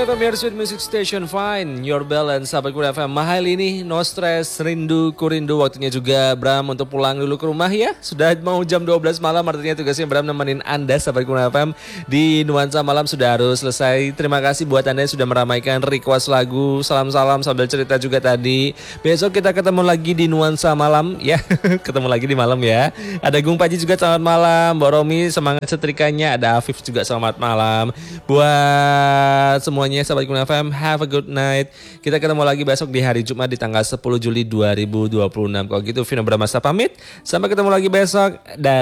FM, your sweet music station, find your balance. Sahabat Kur FM, mahal ini, no stress, rindu kurindu. Waktunya juga Bram untuk pulang dulu ke rumah ya. Sudah mau jam 12 malam, artinya tugasnya Bram nemenin Anda Sahabat Kur FM di Nuansa Malam sudah harus selesai. Terima kasih buat Anda yang sudah meramaikan request lagu. Salam-salam sambil cerita juga tadi. Besok kita ketemu lagi di Nuansa Malam ya. Ketemu lagi di malam ya. Ada Gung Paji juga selamat malam. Mbak Romi semangat setrikanya. Ada Afif juga selamat malam. Buat semuanya sahabat Kun FM, have a good night. Kita ketemu lagi besok di hari Jumat di tanggal 10 Juli 2026. Kalau gitu Vino Bramasta pamit. Sampai ketemu lagi besok. Dan